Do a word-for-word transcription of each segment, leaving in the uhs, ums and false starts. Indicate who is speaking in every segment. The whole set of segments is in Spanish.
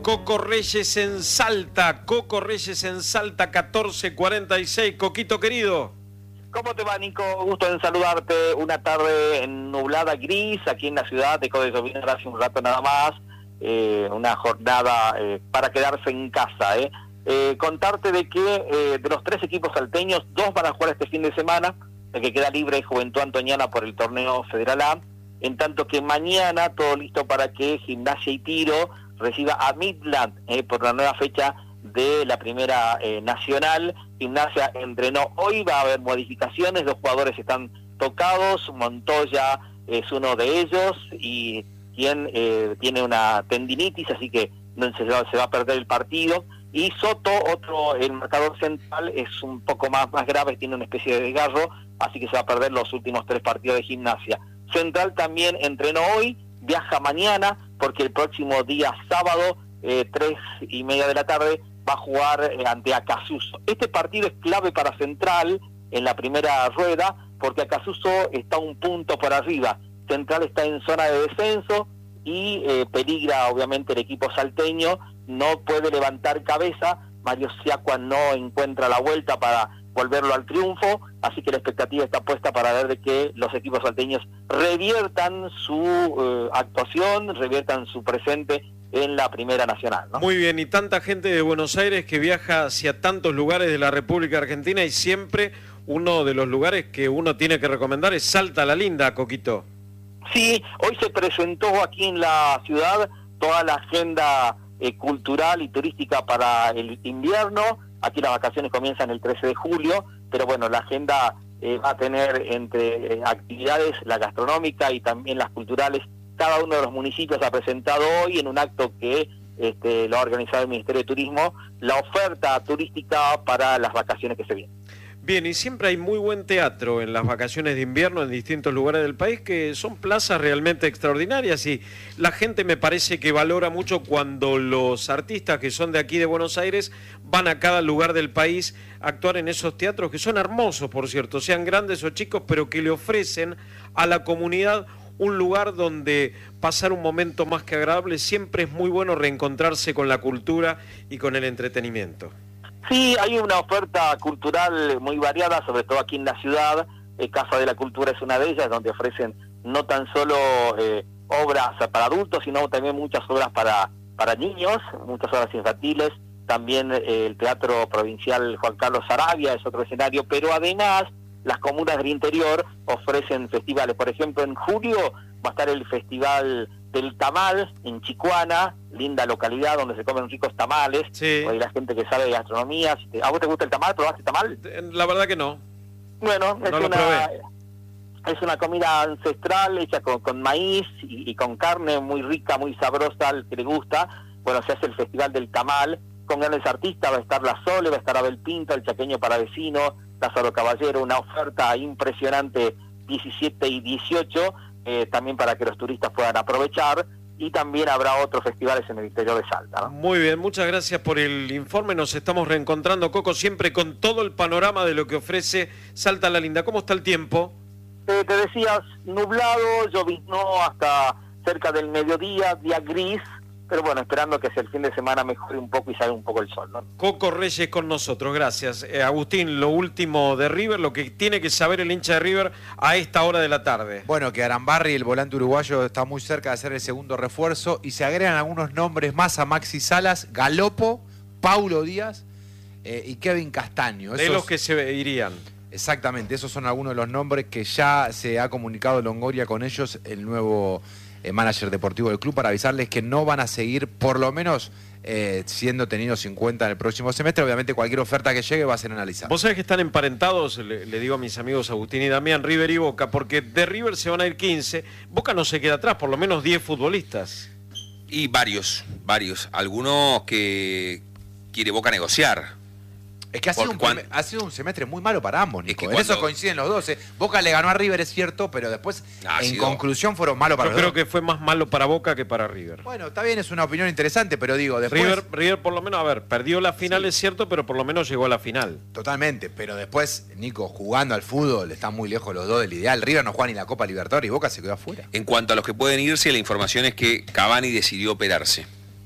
Speaker 1: Coco Reyes en Salta, Coco Reyes en Salta, catorce cuarenta y seis. Coquito querido.
Speaker 2: ¿Cómo te va, Nico? Gusto en saludarte. Una tarde nublada, gris, aquí en la ciudad de Código Vino, hace un rato nada más. Eh, una jornada eh, para quedarse en casa. Eh. Eh, contarte de que eh, de los tres equipos salteños, dos van a jugar este fin de semana, el que queda libre es Juventud Antoniana por el torneo Federal A, en tanto que mañana todo listo para que Gimnasia y Tiro reciba a Midland eh, por la nueva fecha de la primera eh, nacional. Gimnasia entrenó hoy, va a haber modificaciones, los jugadores están tocados, Montoya es uno de ellos y quien eh, tiene una tendinitis, así que no se va, se va a perder el partido. Y Soto, otro, el marcador central, es un poco más, más grave, tiene una especie de desgarro, así que se va a perder los últimos tres partidos de Gimnasia. Central también entrenó hoy, viaja mañana, porque el próximo día sábado, eh, tres y media de la tarde, va a jugar eh, ante Acasuso. Este partido es clave para Central en la primera rueda, porque Acasuso está un punto por arriba. Central está en zona de descenso y eh, peligra obviamente el equipo salteño, no puede levantar cabeza. Mario Siacua no encuentra la vuelta para volverlo al triunfo, así que la expectativa está puesta para ver de que los equipos salteños reviertan su eh, actuación, reviertan su presente en la primera nacional, ¿no?
Speaker 1: Muy bien, y tanta gente de Buenos Aires que viaja hacia tantos lugares de la República Argentina, y siempre uno de los lugares que uno tiene que recomendar es Salta la Linda, Coquito.
Speaker 2: Sí, hoy se presentó aquí en la ciudad toda la agenda eh, cultural y turística para el invierno. Aquí las vacaciones comienzan el trece de julio, pero bueno, la agenda eh, va a tener entre eh, actividades, la gastronómica y también las culturales. Cada uno de los municipios ha presentado hoy en un acto que este, lo ha organizado el Ministerio de Turismo, la oferta turística para las vacaciones que se vienen.
Speaker 1: Bien, y siempre hay muy buen teatro en las vacaciones de invierno en distintos lugares del país, que son plazas realmente extraordinarias, y la gente me parece que valora mucho cuando los artistas que son de aquí de Buenos Aires van a cada lugar del país a actuar en esos teatros que son hermosos, por cierto, sean grandes o chicos, pero que le ofrecen a la comunidad un lugar donde pasar un momento más que agradable. Siempre es muy bueno reencontrarse con la cultura y con el entretenimiento.
Speaker 2: Sí, hay una oferta cultural muy variada, sobre todo aquí en la ciudad. eh, Casa de la Cultura es una de ellas, donde ofrecen no tan solo eh, obras para adultos, sino también muchas obras para, para niños, muchas obras infantiles. También eh, el Teatro Provincial Juan Carlos Sarabia es otro escenario, pero además las comunas del interior ofrecen festivales. Por ejemplo, en julio va a estar el Festival del Tamal en Chicuana, linda localidad donde se comen ricos tamales.
Speaker 1: Sí.
Speaker 2: Hay la gente que sabe de gastronomía. ¿A vos te gusta el tamal? ¿Probaste tamal?
Speaker 1: La verdad que no.
Speaker 2: Bueno, es,
Speaker 1: no lo
Speaker 2: una,
Speaker 1: probé.
Speaker 2: es una comida ancestral hecha con, con maíz y, y con carne muy rica, muy sabrosa, al que le gusta. Bueno, se hace el Festival del Tamal con grandes artistas. Va a estar La Sole, va a estar Abel Pinto, el Chaqueño Paravecino, Lázaro Caballero, una oferta impresionante diecisiete y dieciocho, eh, también para que los turistas puedan aprovechar, y también habrá otros festivales en el interior de Salta, ¿no?
Speaker 1: Muy bien, muchas gracias por el informe, nos estamos reencontrando, Coco, siempre con todo el panorama de lo que ofrece Salta la Linda. ¿Cómo está el tiempo?
Speaker 2: Eh, te decías, nublado, lloviznó hasta cerca del mediodía, día gris, pero bueno, esperando que hacia el fin de semana mejore un poco y salga un poco el sol, ¿no?
Speaker 1: Coco Reyes con nosotros, gracias. Eh, Agustín, lo último de River, lo que tiene que saber el hincha de River a esta hora de la tarde.
Speaker 3: Bueno, que Arambarri, el volante uruguayo, está muy cerca de hacer el segundo refuerzo, y se agregan algunos nombres más a Maxi Salas: Galopo, Paulo Díaz eh, y Kevin Castaño.
Speaker 1: De
Speaker 3: Esos...
Speaker 1: los que se irían.
Speaker 3: Exactamente, esos son algunos de los nombres que ya se ha comunicado Longoria con ellos, el nuevo eh, manager deportivo del club, para avisarles que no van a seguir, por lo menos eh, siendo tenidos en cuenta en el próximo semestre. Obviamente cualquier oferta que llegue va a ser analizada.
Speaker 1: Vos sabés que están emparentados, le, le digo a mis amigos Agustín y Damián, River y Boca, porque de River se van a ir quince, Boca no se queda atrás, por lo menos diez futbolistas.
Speaker 4: Y varios, varios, algunos que quiere Boca negociar.
Speaker 3: Es que ha sido, un,
Speaker 4: cuando,
Speaker 3: ha sido un semestre muy malo para ambos, Nico.
Speaker 4: Es que
Speaker 3: en
Speaker 4: cuando,
Speaker 3: eso coinciden los dos. ¿eh? Boca le ganó a River, es cierto, pero después, en
Speaker 4: sido,
Speaker 3: conclusión, fueron malos para
Speaker 1: Yo
Speaker 3: los
Speaker 1: creo
Speaker 3: dos.
Speaker 1: que fue más malo para Boca que para River.
Speaker 3: Bueno, está bien, es una opinión interesante, pero digo, después...
Speaker 1: River, River por lo menos, a ver, perdió la final, sí, es cierto, pero por lo menos llegó a la final.
Speaker 3: Totalmente, pero después, Nico, jugando al fútbol, están muy lejos los dos del ideal. River no juega ni la Copa Libertadores y Boca se quedó afuera.
Speaker 4: En cuanto a los que pueden irse, la información es que Cavani decidió operarse.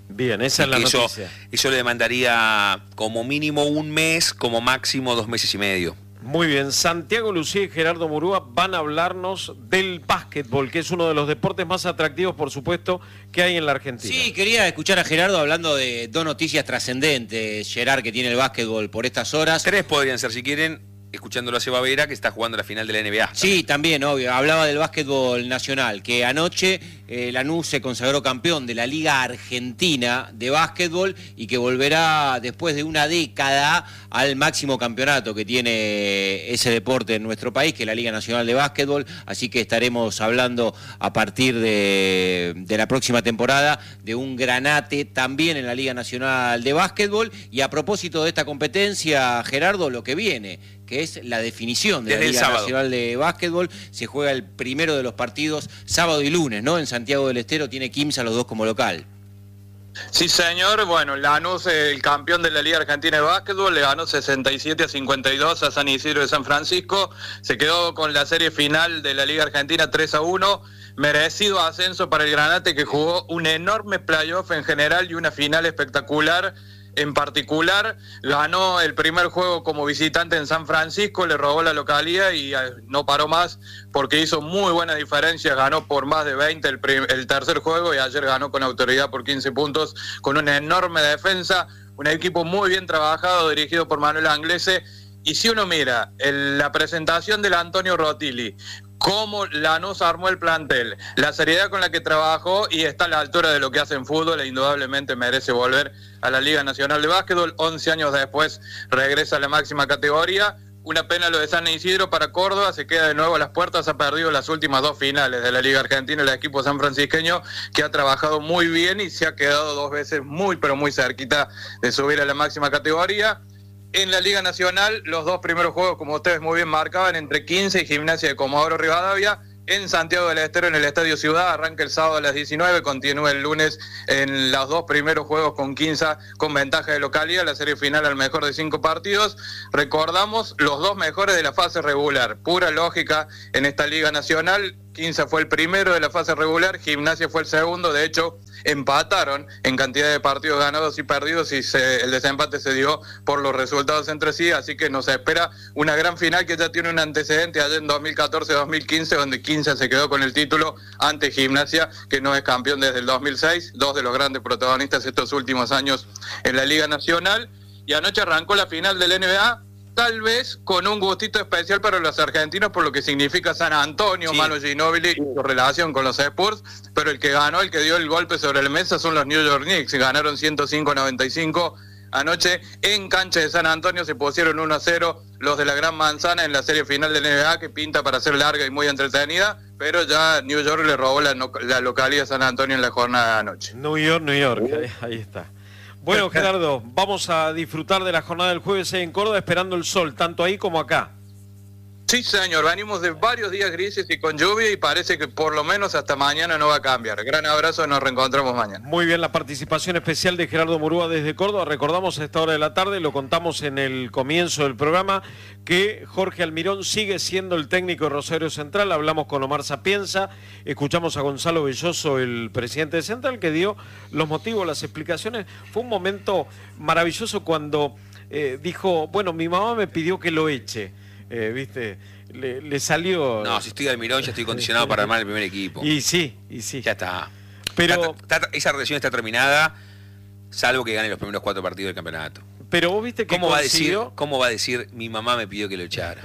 Speaker 1: Bien, esa es la
Speaker 4: eso,
Speaker 1: noticia.
Speaker 4: Eso le demandaría como mínimo un mes, como máximo dos meses y medio.
Speaker 1: Muy bien, Santiago Lucía y Gerardo Murúa van a hablarnos del básquetbol, que es uno de los deportes más atractivos, por supuesto, que hay en la Argentina.
Speaker 5: Sí, quería escuchar a Gerardo hablando de dos noticias trascendentes, Gerard, que tiene el básquetbol por estas horas.
Speaker 4: Tres podrían ser, si quieren, escuchándolo a Seba Vera, que está jugando la final de la N B A.
Speaker 5: Sí, también, obvio. Hablaba del básquetbol nacional, que anoche eh, Lanús se consagró campeón de la Liga Argentina de Básquetbol y que volverá después de una década al máximo campeonato que tiene ese deporte en nuestro país, que es la Liga Nacional de Básquetbol. Así que estaremos hablando a partir de, de la próxima temporada de un granate también en la Liga Nacional de Básquetbol. Y a propósito de esta competencia, Gerardo, lo que viene, que es la definición de
Speaker 4: Desde
Speaker 5: la Liga
Speaker 4: el sábado.
Speaker 5: Nacional de Básquetbol. Se juega el primero de los partidos sábado y lunes, ¿no? En Santiago del Estero tiene Quimsa los dos como local.
Speaker 6: Sí, señor. Bueno, Lanús, el campeón de la Liga Argentina de Básquetbol, le ganó sesenta y siete a cincuenta y dos a San Isidro de San Francisco. Se quedó con la serie final de la Liga Argentina tres a uno. Merecido ascenso para el Granate, que jugó un enorme playoff en general y una final espectacular. En particular, ganó el primer juego como visitante en San Francisco, le robó la localía y eh, no paró más porque hizo muy buena diferencia, ganó por más de veinte el, prim- el tercer juego y ayer ganó con autoridad por quince puntos, con una enorme defensa, un equipo muy bien trabajado, dirigido por Manuel Anglese. Y si uno mira el, la presentación del Antonio Rotili, cómo Lanús armó el plantel, la seriedad con la que trabajó y está a la altura de lo que hace en fútbol e indudablemente merece volver a la Liga Nacional de Básquetbol. once años después regresa a la máxima categoría. Una pena lo de San Isidro para Córdoba, se queda de nuevo a las puertas, ha perdido las últimas dos finales de la Liga Argentina, el equipo sanfrancisqueño, que ha trabajado muy bien y se ha quedado dos veces muy pero muy cerquita de subir a la máxima categoría. En la Liga Nacional, los dos primeros juegos, como ustedes muy bien marcaban, entre quince y Gimnasia de Comodoro Rivadavia. En Santiago del Estero, en el Estadio Ciudad, arranca el sábado a las diecinueve, continúa el lunes en los dos primeros juegos con quince con ventaja de localidad, la serie final al mejor de cinco partidos. Recordamos los dos mejores de la fase regular, pura lógica en esta Liga Nacional. quince fue el primero de la fase regular, Gimnasia fue el segundo, de hecho empataron en cantidad de partidos ganados y perdidos y se, el desempate se dio por los resultados entre sí, así que nos espera una gran final que ya tiene un antecedente allá en dos mil catorce dos mil quince, donde quince se quedó con el título ante Gimnasia, que no es campeón desde el dos mil seis, dos de los grandes protagonistas estos últimos años en la Liga Nacional. Y anoche arrancó la final del N B A, tal vez con un gustito especial para los argentinos por lo que significa San Antonio, sí. Manu Ginóbili y su relación con los Spurs, pero el que ganó, el que dio el golpe sobre la mesa son los New York Knicks, ganaron ciento cinco a noventa y cinco anoche en cancha de San Antonio, se pusieron uno a cero los de la Gran Manzana en la serie final del N B A, que pinta para ser larga y muy entretenida, pero ya New York le robó la, la localidad de San Antonio en la jornada de anoche.
Speaker 1: New York, New York, ahí, ahí está. Bueno, Gerardo, vamos a disfrutar de la jornada del jueves en Córdoba, esperando el sol, tanto ahí como acá.
Speaker 6: Sí, señor, venimos de varios días grises y con lluvia y parece que por lo menos hasta mañana no va a cambiar. Gran abrazo, nos reencontramos mañana.
Speaker 1: Muy bien, la participación especial de Gerardo Murúa desde Córdoba. Recordamos a esta hora de la tarde, lo contamos en el comienzo del programa, que Jorge Almirón sigue siendo el técnico de Rosario Central. Hablamos con Omar Sapienza, escuchamos a Gonzalo Belloso, el presidente de Central, que dio los motivos, las explicaciones. Fue un momento maravilloso cuando eh, dijo, bueno, mi mamá me pidió que lo eche. Eh, viste, le, le salió...
Speaker 4: No, si estoy Almirón ya estoy condicionado para armar el primer equipo.
Speaker 1: Y sí, y sí.
Speaker 4: Ya está.
Speaker 1: Pero
Speaker 4: está, está, esa relación está terminada, salvo que gane los primeros cuatro partidos del campeonato.
Speaker 1: Pero vos viste que
Speaker 4: ¿Cómo
Speaker 1: consiguió...
Speaker 4: va a decir, cómo va a decir mi mamá me pidió que lo echara?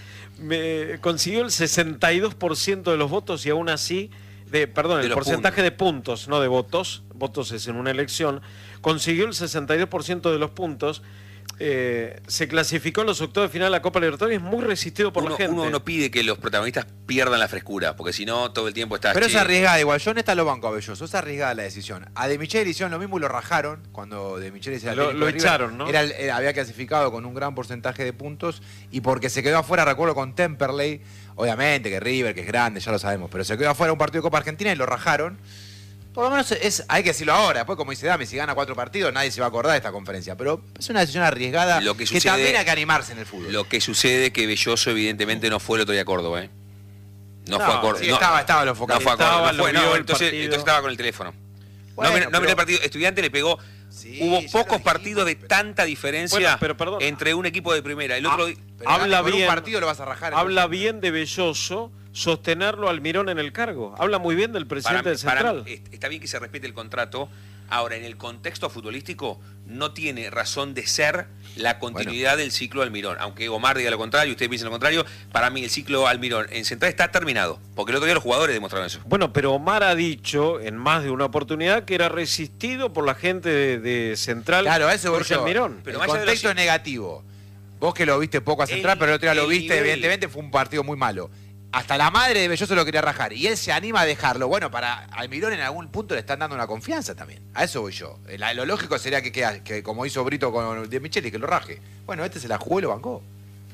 Speaker 1: me consiguió el sesenta y dos por ciento de los votos y aún así, de, perdón,
Speaker 4: de
Speaker 1: el porcentaje puntos. de puntos, no de votos, votos es en una elección, consiguió el sesenta y dos por ciento de los puntos. Eh, se clasificó en los octavos de final de la Copa Libertadores, muy resistido por
Speaker 4: uno,
Speaker 1: la gente.
Speaker 4: Uno no pide que los protagonistas pierdan la frescura, porque si no, todo el tiempo está...
Speaker 3: Pero es arriesgada igual, yo en esta lo banco a Belloso, es arriesgada la decisión. A De Micheli hicieron lo mismo y lo rajaron, cuando De Micheli se
Speaker 1: lo, lo echaron, ¿no?
Speaker 3: Era, era, había clasificado con un gran porcentaje de puntos, y porque se quedó afuera, recuerdo con Temperley, obviamente que River, que es grande, ya lo sabemos, pero se quedó afuera un partido de Copa Argentina y lo rajaron. Por lo menos es, hay que decirlo ahora. Después, como dice Dami, si gana cuatro partidos, nadie se va a acordar de esta conferencia. Pero es una decisión arriesgada
Speaker 4: lo que,
Speaker 3: que
Speaker 4: sucede,
Speaker 3: también hay que animarse en el fútbol.
Speaker 4: Lo que sucede es que Belloso, evidentemente, no fue el otro día a Córdoba, ¿eh? No,
Speaker 3: no
Speaker 4: fue a Córdoba.
Speaker 3: Sí,
Speaker 4: no,
Speaker 3: estaba, estaba lo enfocado.
Speaker 4: No fue a Córdoba.
Speaker 1: Estaba,
Speaker 4: No fue,
Speaker 1: lo
Speaker 4: no,
Speaker 1: vio
Speaker 4: entonces,
Speaker 1: el
Speaker 4: entonces estaba con el teléfono.
Speaker 3: Bueno,
Speaker 4: no, no
Speaker 3: pero...
Speaker 4: miré el partido. Estudiante le pegó.
Speaker 3: Sí,
Speaker 4: Hubo
Speaker 3: ya
Speaker 4: pocos
Speaker 3: lo
Speaker 4: partidos de
Speaker 3: dijimos,
Speaker 4: tanta diferencia
Speaker 1: Bueno, pero perdón.
Speaker 4: entre un equipo de primera. El
Speaker 1: Ah,
Speaker 4: otro.
Speaker 3: Pero
Speaker 1: Habla
Speaker 3: con
Speaker 1: bien.
Speaker 3: un partido lo vas a rajar.
Speaker 1: Habla bien de Belloso sostenerlo a Almirón en el cargo. Habla muy bien del presidente del
Speaker 4: para-
Speaker 1: Central.
Speaker 4: para- está bien que se respete el contrato. Ahora, en el contexto futbolístico, no tiene razón de ser la continuidad del ciclo Almirón. Aunque Omar diga lo contrario, ustedes piensen lo contrario, para mí el ciclo Almirón en Central está terminado. Porque el otro día los jugadores demostraron eso.
Speaker 1: Bueno, pero Omar ha dicho en más de una oportunidad que era resistido por la gente de, de Central.
Speaker 3: Claro, a eso voy
Speaker 1: Jorge
Speaker 3: yo.
Speaker 1: Almirón.
Speaker 4: Pero
Speaker 3: el
Speaker 4: más allá de
Speaker 3: contexto
Speaker 4: los-
Speaker 3: es negativo. Vos que lo viste poco a Central,
Speaker 4: El-
Speaker 3: pero el otro día lo
Speaker 4: el
Speaker 3: viste,
Speaker 4: nivel.
Speaker 3: evidentemente fue un partido muy malo. Hasta la madre de Belloso lo quería rajar. Y él se anima a dejarlo. Bueno, para Almirón en algún punto le están dando una confianza también. A eso voy yo. La- Lo lógico sería que, queda- que como hizo Brito con De Micheli, que lo raje. Bueno, este se la jugó y lo bancó.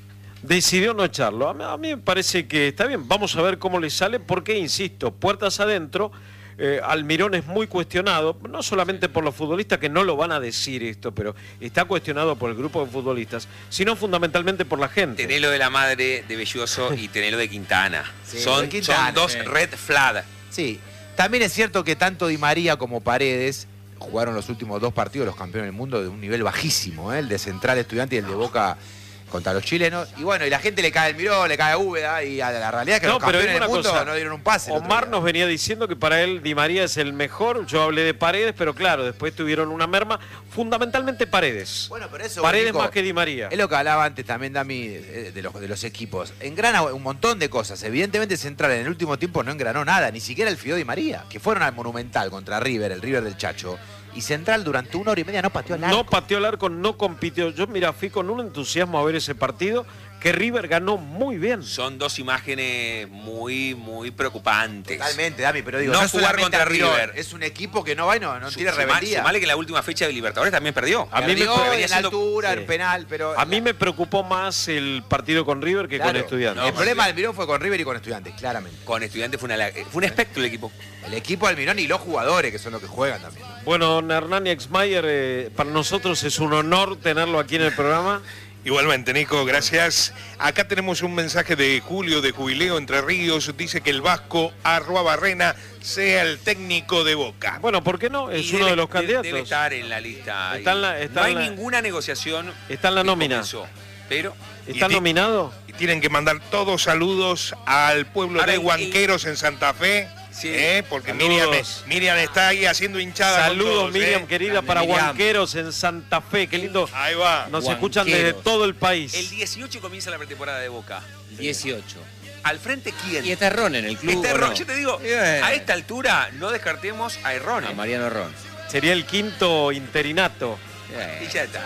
Speaker 1: Decidió no echarlo. A mí, a mí me parece que está bien. Vamos a ver cómo le sale, porque, insisto, puertas adentro, eh, Almirón es muy cuestionado, no solamente por los futbolistas, que no lo van a decir esto, pero está cuestionado por el grupo de futbolistas, sino fundamentalmente por la gente.
Speaker 4: Tenés lo de la madre de Belloso y tenés lo de Quintana.
Speaker 3: Sí,
Speaker 4: son,
Speaker 3: lo de Quintana,
Speaker 4: son dos
Speaker 3: sí.
Speaker 4: red flag.
Speaker 3: Sí. También es cierto que tanto Di María como Paredes jugaron los últimos dos partidos los campeones del mundo de un nivel bajísimo, ¿eh? El de Central Estudiante y el de Boca contra los chilenos. Y bueno, y la gente le cae al Miró, le cae a Úbeda, y a la realidad es que
Speaker 1: No,
Speaker 3: los
Speaker 1: pero
Speaker 3: campeones
Speaker 1: digo
Speaker 3: del
Speaker 1: una
Speaker 3: mundo
Speaker 1: cosa,
Speaker 3: no dieron un pase. el otro
Speaker 1: Omar
Speaker 3: día.
Speaker 1: nos venía diciendo que para él Di María es el mejor. Yo hablé de Paredes, pero claro, después tuvieron una merma. Fundamentalmente Paredes.
Speaker 3: Bueno, pero eso,
Speaker 1: Paredes
Speaker 3: Nico,
Speaker 1: más que Di María.
Speaker 3: Es lo que hablaba antes también, Dami, eh, de los, de los equipos. Engrana un montón de cosas. Evidentemente Central en el último tiempo no engranó nada, ni siquiera el Fideo Di María, que fueron al Monumental contra River, el River del Chacho. Y Central durante una hora y media no pateó al arco.
Speaker 1: No pateó el arco, no compitió. Yo, mira, fui con un entusiasmo a ver ese partido, que River ganó muy bien.
Speaker 4: Son dos imágenes muy, muy preocupantes.
Speaker 3: Totalmente, Dami, pero digo,
Speaker 4: No
Speaker 3: no, es
Speaker 4: jugar
Speaker 3: solamente
Speaker 4: contra
Speaker 3: Almirón,
Speaker 4: River.
Speaker 3: es un equipo que no va y no, no
Speaker 4: Su-
Speaker 3: tiene
Speaker 4: suma-
Speaker 3: rebeldía.
Speaker 4: Sumale que en la última fecha de Libertadores también perdió.
Speaker 1: A mí me
Speaker 3: Perdió
Speaker 1: fue-
Speaker 3: en
Speaker 4: venía
Speaker 3: la
Speaker 4: siendo-
Speaker 3: altura,
Speaker 1: sí.
Speaker 3: en penal, pero...
Speaker 1: A mí me preocupó más el partido con River que
Speaker 3: Claro.
Speaker 1: con Estudiantes.
Speaker 3: El problema de Almirón fue con River y con Estudiantes, claramente.
Speaker 4: Con Estudiantes fue, una, la- fue un espectro el equipo.
Speaker 3: El equipo de Almirón y los jugadores, que son los que juegan también.
Speaker 1: Bueno, don Hernán Exmayer, eh, para nosotros es un honor tenerlo aquí en el programa.
Speaker 7: Igualmente, Nico, gracias. Acá tenemos un mensaje de Julio de Jubileo Entre Ríos. Dice que el vasco Arruabarrena sea el técnico de Boca.
Speaker 1: Bueno, ¿por qué no? Es
Speaker 4: Y
Speaker 1: uno
Speaker 4: debe-
Speaker 1: de los
Speaker 4: debe-
Speaker 1: candidatos.
Speaker 4: Debe estar en la lista.
Speaker 1: Está en la-
Speaker 4: Y
Speaker 1: está
Speaker 4: no
Speaker 1: en
Speaker 4: hay
Speaker 1: la-
Speaker 4: ninguna negociación.
Speaker 1: Está en la
Speaker 4: que
Speaker 1: nómina.
Speaker 4: comenzó, pero
Speaker 1: ¿Está
Speaker 7: Y ti-
Speaker 1: nominado?
Speaker 7: Y tienen que mandar todos saludos al pueblo
Speaker 4: Ahora,
Speaker 7: de
Speaker 4: el-
Speaker 7: Huanqueros en Santa Fe.
Speaker 4: Sí.
Speaker 7: ¿eh? Porque
Speaker 1: Saludos.
Speaker 7: Miriam, Miriam está ahí haciendo hinchada. con
Speaker 1: Saludos,
Speaker 7: todos,
Speaker 1: Miriam,
Speaker 7: ¿eh?
Speaker 1: querida,
Speaker 5: Grande,
Speaker 1: para
Speaker 5: Miriam.
Speaker 1: Huanqueros en Santa Fe. Qué lindo.
Speaker 7: Ahí va.
Speaker 1: Nos
Speaker 5: Huanqueros.
Speaker 1: escuchan desde todo el país.
Speaker 4: el dieciocho comienza la pretemporada de Boca.
Speaker 5: dieciocho.
Speaker 4: ¿Al frente quién?
Speaker 5: Y está Ron en el club.
Speaker 4: Este
Speaker 5: ¿o
Speaker 4: Ron,
Speaker 5: no?
Speaker 4: yo te digo,
Speaker 5: Y bueno.
Speaker 4: a esta altura no descartemos a Errone.
Speaker 5: A Mariano Ron.
Speaker 1: Sería el quinto interinato.
Speaker 5: Eh.
Speaker 4: Y ya está.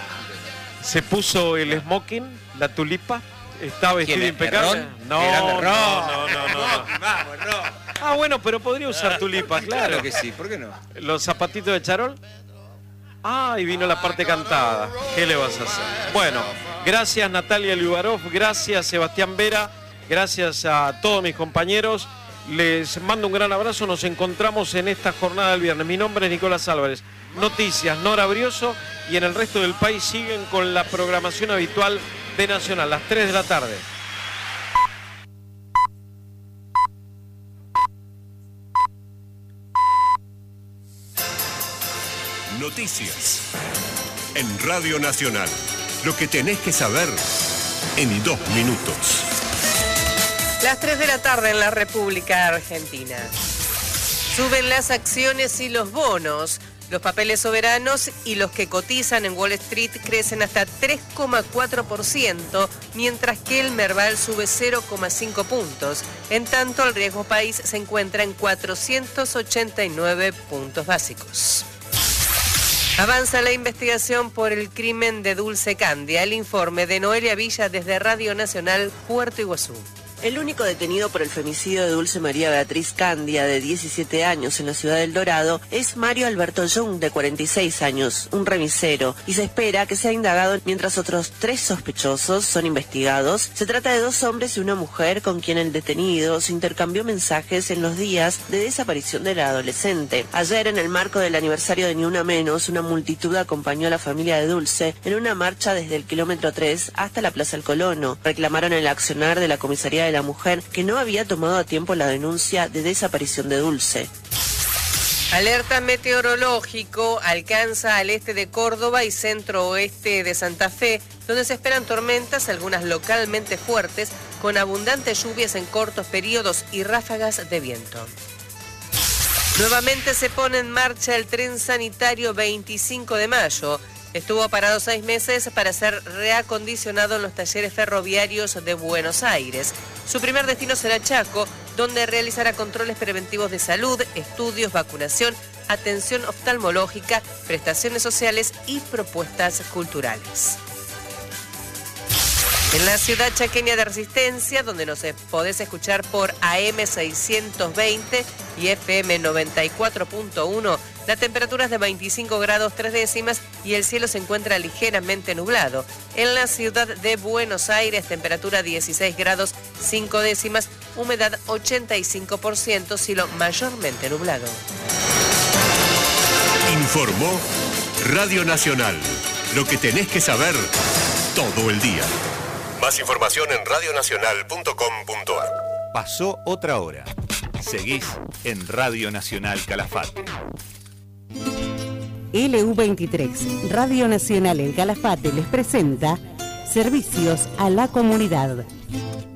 Speaker 1: Se puso el smoking, la tulipa. Está vestido
Speaker 5: ¿Quién,
Speaker 1: impecable.
Speaker 5: Errón?
Speaker 1: No,
Speaker 5: Qué grande
Speaker 1: no,
Speaker 5: Ron.
Speaker 1: no, no, no, no.
Speaker 5: Vamos, Ron.
Speaker 1: Ah, bueno, pero podría usar tulipa, claro.
Speaker 5: Claro que sí, ¿por qué no?
Speaker 1: Los zapatitos de charol. Ah, y vino la parte cantada. ¿Qué le vas a hacer? Bueno, gracias Natalia Liubarov, gracias Sebastián Vera, gracias a todos mis compañeros. Les mando un gran abrazo, nos encontramos en esta jornada del viernes. Mi nombre es Nicolás Álvarez. Noticias, Nora Brioso, y en el resto del país siguen con la programación habitual de Nacional, las tres de la tarde.
Speaker 8: Noticias en Radio Nacional. Lo que tenés que saber en dos minutos.
Speaker 9: Las tres de la tarde en la República Argentina. Suben las acciones y los bonos. Los papeles soberanos y los que cotizan en Wall Street crecen hasta tres coma cuatro por ciento, mientras que el Merval sube cero coma cinco puntos. En tanto, el riesgo país se encuentra en cuatrocientos ochenta y nueve puntos básicos. Avanza la investigación por el crimen de Dulce Candia. El informe de Noelia Villa desde Radio Nacional, Puerto Iguazú.
Speaker 10: El único detenido por el femicidio de Dulce María Beatriz Candia, de diecisiete años, en la ciudad del Dorado, es Mario Alberto Jung, de cuarenta y seis años, un remisero, y se espera que sea indagado mientras otros tres sospechosos son investigados. Se trata de dos hombres y una mujer con quien el detenido se intercambió mensajes en los días de desaparición de la adolescente. Ayer, en el marco del aniversario de Ni Una Menos, una multitud acompañó a la familia de Dulce en una marcha desde el kilómetro tres hasta la Plaza El Colono. Reclamaron el accionar de la comisaría de la mujer, que no había tomado a tiempo la denuncia de desaparición de Dulce.
Speaker 9: Alerta meteorológico alcanza al este de Córdoba y centro-oeste de Santa Fe, donde se esperan tormentas, algunas localmente fuertes, con abundantes lluvias en cortos periodos y ráfagas de viento. Nuevamente se pone en marcha el tren sanitario veinticinco de mayo. Estuvo parado seis meses para ser reacondicionado en los talleres ferroviarios de Buenos Aires. Su primer destino será Chaco, donde realizará controles preventivos de salud, estudios, vacunación, atención oftalmológica, prestaciones sociales y propuestas culturales. En la ciudad chaqueña de Resistencia, donde nos podés escuchar por A M seiscientos veinte y F M noventa y cuatro punto uno, la temperatura es de veinticinco grados tres décimas y el cielo se encuentra ligeramente nublado. En la ciudad de Buenos Aires, temperatura dieciséis grados cinco décimas, humedad ochenta y cinco por ciento, cielo mayormente nublado.
Speaker 8: Informó Radio Nacional. Lo que tenés que saber todo el día. Más información en radionacional punto com punto ar.
Speaker 11: Pasó otra hora. Seguís en Radio Nacional Calafate.
Speaker 12: L U veintitrés, Radio Nacional El Calafate les presenta Servicios a la Comunidad.